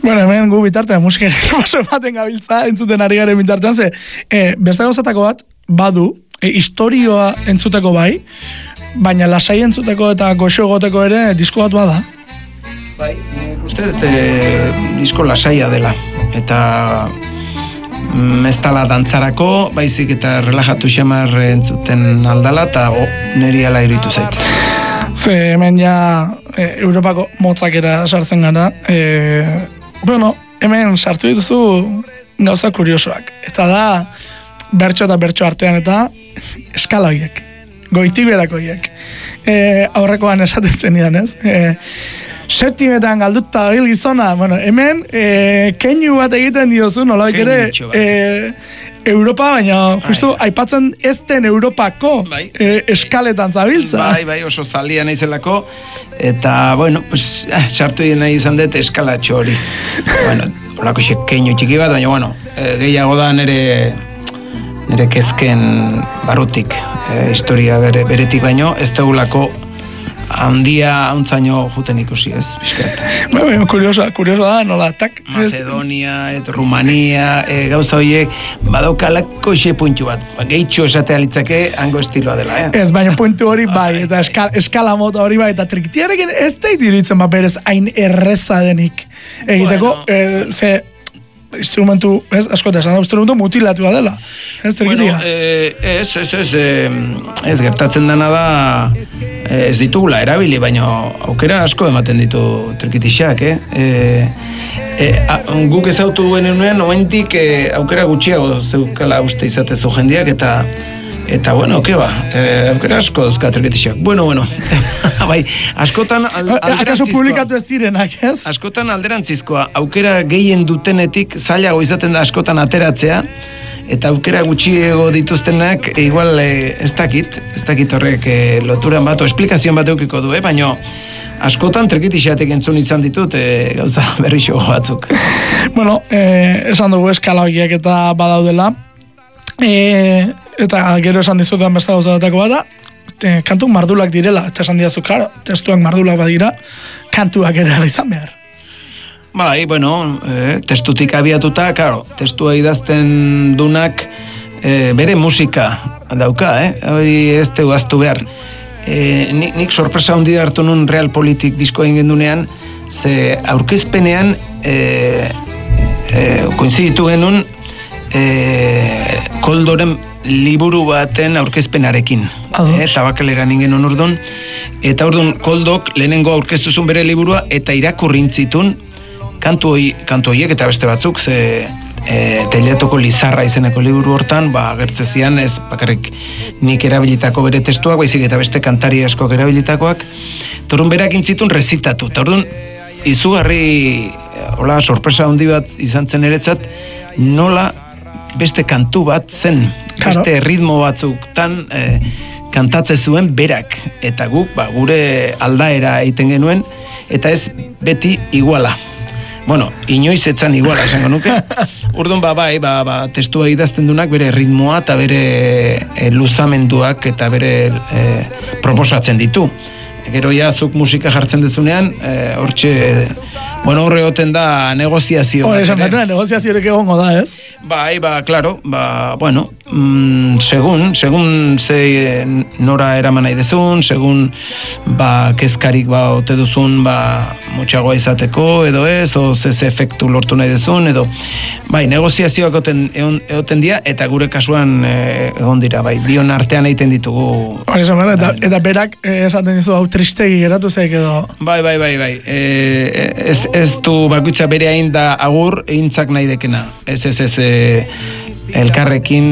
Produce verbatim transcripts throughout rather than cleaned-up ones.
Bueno, hemen gu bitartean musikari oso ematen gabiltza, entzuten ari garen bitartean, ze, e, beste gauzatako bat, badu, e, historioa entzuteko bai, baina lasai entzuteko eta goxo egoteko ere disko bat bada. Bai, uste dut e, disko lasaia dela, eta mm, ez dala dantzarako, baizik eta relajatu xamar entzuten aldala, eta oh, niri ala iritu zait. Ze hemen ja e, Europako motzakera sartzen gara, e, bueno, hemen sartu dituzu gauza kuriosoak. Eta da, bertso eta bertso artean eta eskala horiek, goitik berako horiek. E, aurrekoan esaten zenidan, ez? E, septimetan galduta gil gizona, bueno, hemen e, keinu bat egiten diozu, nolaik ere e, Europa, baina justu bai. Aipatzen ez den Europako bai. e, eskaletan zabiltza. Bai, bai, oso zalia naizelako, eta, bueno, pues, eh, sartu nahi izan dut eskalatxo hori. Bueno, olako xe keinu txiki bat, baina, bueno, e, gehiago da nire, nire kezken barutik, e, historia bere, beretik baino, ez tegulako handia hauntzano juten ikusi ez, bizkat. Ba, ba, kuriosa, kuriosa da, nola, tak. Macedonia, et Rumania, e, gauza horiek, badaukalako xe puntu bat. Ba, gehitxo esatea litzake, hango estiloa dela, eh? Ez, baina puntu hori bai, eta eskala, eskala mota hori bai, eta triktiarekin ez da idiritzen, ba, berez, hain erreza denik. Egiteko, bueno. e, ze, instrumentu, ez, askota, esan da, instrumentu mutilatua dela. Ez, trikitia. Bueno, eh, ez, ez, ez, eh, ez, gertatzen dena da, eh, ez ditugula erabili, baina aukera asko ematen ditu trikitixak, eh? Eh, eh, a, guk ezautu genunean, momentik eh, aukera gutxiago zeukala uste izatezu jendiak, eta Eta, bueno, oke ba, eh, aukera asko dauzka trikitixak. Bueno, bueno, bai, askotan al, alderantzizkoa. Akaso publikatu ez direnak, ez? Askotan alderantzizkoa, aukera gehien dutenetik zailago izaten da askotan ateratzea, eta aukera gutxiego dituztenak, e, igual e, ez dakit, ez dakit horrek e, loturan bat, o esplikazion bat eukiko du, eh? Baina askotan trikitixatek entzun izan ditut e, gauza berri xogo batzuk. Bueno, e, esan dugu eskala horiek eta badaudela, e, eta gero esan dizutan beste gauza batako bada, e, kantuk mardulak direla, eta esan diazu, klaro, testuak mardulak badira, kantuak ere ala izan behar. Bai, bueno, e, testutik abiatuta, claro, testua idazten dunak e, bere musika dauka, eh? Hori ez tegu aztu behar. E, nik, nik sorpresa hundi hartu nun Realpolitik disko egin gendunean, ze aurkezpenean e, e, koinziditu genuen e, Koldoren liburu baten aurkezpenarekin. E, tabakalera ningen orduan, eta orduan Koldok lehenengo aurkeztuzun bere liburua eta irakurrintzitun kantu horiek eta beste batzuk, ze e, Teiliatoko Lizarra izeneko liburu hortan, ba, gertzezian ez bakarrik nik erabilitako bere testuak, baizik eta beste kantari askok erabilitakoak, eta orduan berak intzitun rezitatu, eta orduan izugarri, hola, sorpresa handi bat izan zen eretzat, nola beste kantu bat zen, claro. Beste ritmo batzuktan e, kantatze zuen berak, eta guk ba, gure aldaera egiten genuen, eta ez beti iguala. Bueno, inoiz etzan iguala, esango nuke. Orduan ba, bai, ba, ba, testua idazten dunak bere ritmoa eta bere e, luzamenduak eta bere e, proposatzen ditu. Gero ja, zuk musika jartzen dezunean, e, hortxe, bueno, horre goten da negoziazio. Hore, esan behar, negoziaziorik egongo da, ez? Bai, ba, klaro, ba, bueno, mm, segun, segun ze nora eraman nahi dezun, segun, ba, kezkarik ba, ote duzun, ba, motxagoa izateko, edo ez, o ze ze efektu lortu nahi dezun, edo, bai, negoziazioak egoten, egoten dira, eta gure kasuan e, egon dira, bai, bion artean egiten ditugu. Hore, esan behar, eta, eta berak esaten dizu, hau tristegi geratu zeik edo. Bai, bai, bai, bai, e, ez, ez du bakoitza bere hain da agur eintzak nahi dekena. Ez, ez, ez, e, elkarrekin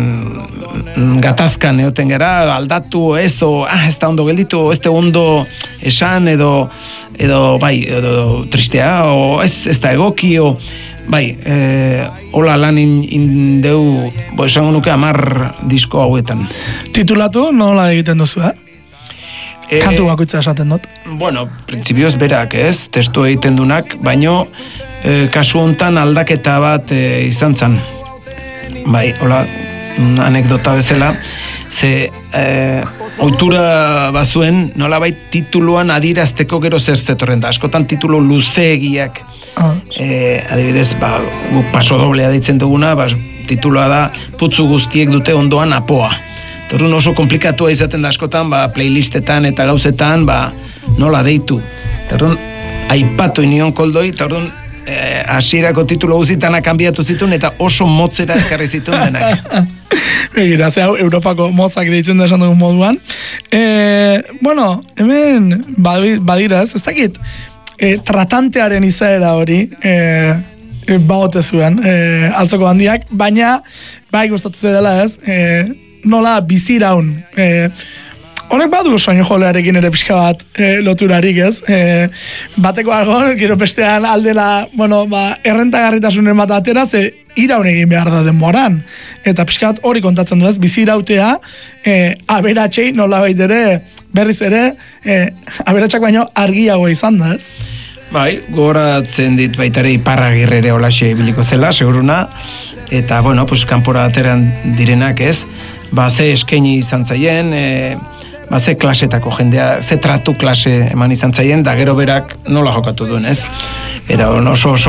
gatazkan egoten gara, aldatu, ez, o, ah, ez da ondo gelditu, ez da ondo esan, edo, edo, bai, edo tristea, o ez, ez da egoki, o, bai, e, hola lan indeu, in bo, esango nuke amar disko hauetan. Titulatu, nola egiten duzu, eh? E, kantu bakoitza esaten dut. Bueno, printzipioz berak, ez, testu egiten dunak, baino e, kasu hontan aldaketa bat e, izan zen. Bai, hola, anekdota bezala, ze eh, ohitura bazuen nolabait tituluan adirazteko gero zer zetorren da, askotan titulu luzeegiak, oh. eh, adibidez, ba, paso doblea deitzen duguna, ba, tituloa da, putzu guztiek dute ondoan apoa. Torrun oso komplikatua izaten da askotan, ba, playlistetan eta gauzetan, ba, nola deitu. Torrun, aipatu inion koldoi, torrun, eh, asierako titulo guzitana kanbiatu zituen, eta oso motzera ekarri zituen denak. Begira, ze hau Europako motzak deitzen da esan dugun moduan. E, bueno, hemen badira ez, ez dakit, e, tratantearen izaera hori, e, e, baote zuen, e, altzoko handiak, baina, bai gustatzen dela ez, e, nola biziraun. E, Honek badu soinu jolearekin ere pixka bat e, loturarik ez. E, bateko argon, gero bestean aldela, bueno, ba, errentagarritasunen bat atera, ze iraun egin behar da denboran. Eta pixka bat hori kontatzen du ez, bizi irautea, e, aberatxei nola baitere, berriz ere, e, aberatxak baino argiago izan da ez. Bai, gogoratzen dit baitare Iparragirre holaxe ibiliko zela, seguruna, eta, bueno, pues, kanpora ateran direnak ez, ba, ze eskaini izan zaien, e, ba, ze klasetako jendea, ze tratu klase eman izan zaien, da gero berak nola jokatu duen, ez? Eta oso oso,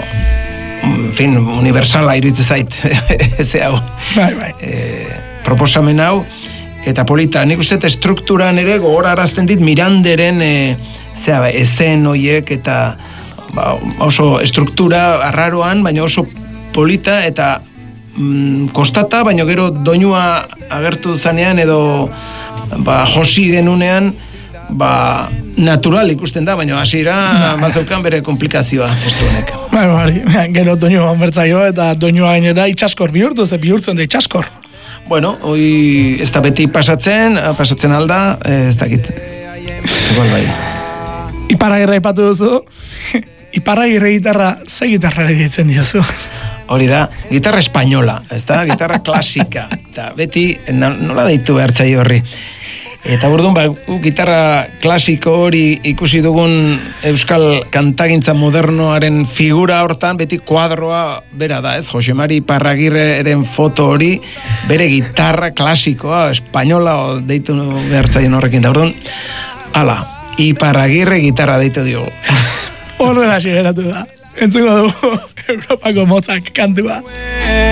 en fin, universala iruditzen zait, ze hau. Bai, bai. E, proposamen hau, eta polita, nik uste estrukturan ere gogorarazten dit Miranderen, e, zera, ba, ezen hoiek, eta ba, oso estruktura arraroan, baina oso polita, eta mm, kostata, baina gero doinua agertu zanean, edo ba, josi genunean, ba, natural ikusten da, baina hasiera bazeukan bere komplikazioa postu honek. Bai, bai, gero doinua onbertzaio, eta doinua gainera itxaskor bihurtu, ze bihurtzen da itxaskor. Bueno, hoi ez da beti pasatzen, pasatzen alda, ez dakit. Igual bai. Iparragirre aipatu duzu, Iparragirre gitarra, ze gitarra ere ditzen diozu? Hori da, gitarra espainola, ez da, gitarra klasika, eta beti nola deitu behartzai horri. Eta burdun, ba, gitarra klasiko hori ikusi dugun euskal kantagintza modernoaren figura hortan, beti kuadroa bera da, ez? Josemari Iparragirreren foto hori, bere gitarra klasikoa, espainola deitu behartzaien horrekin. Eta burdun, ala, Iparragirre gitarra deitu dio. Horrela xeratu da. Entzuko dugu Europako motzak kantua.